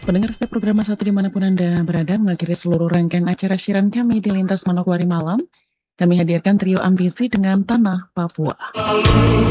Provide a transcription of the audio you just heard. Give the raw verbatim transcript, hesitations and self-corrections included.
Pendengar setiap program satu dimanapun Anda berada, mengakhiri seluruh rangkaian acara siaran kami di Lintas Manokwari Malam. Kami hadirkan trio ambisi dengan Tanah Papua.